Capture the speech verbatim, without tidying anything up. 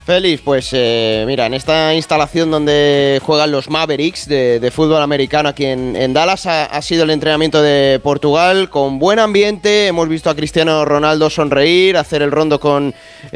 Félix, pues eh, mira, en esta instalación donde juegan los Mavericks de, de fútbol americano aquí en, en Dallas ha, ha sido el entrenamiento de Portugal con buen ambiente. Hemos visto a Cristiano Ronaldo sonreír, hacer el rondo con